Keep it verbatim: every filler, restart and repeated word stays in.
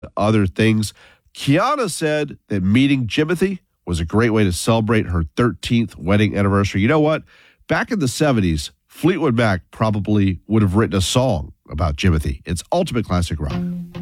other things. Kiana said that meeting Jimothy was a great way to celebrate her thirteenth wedding anniversary. You know what? Back in the seventies, Fleetwood Mac probably would have written a song about Jimothy. It's ultimate classic rock.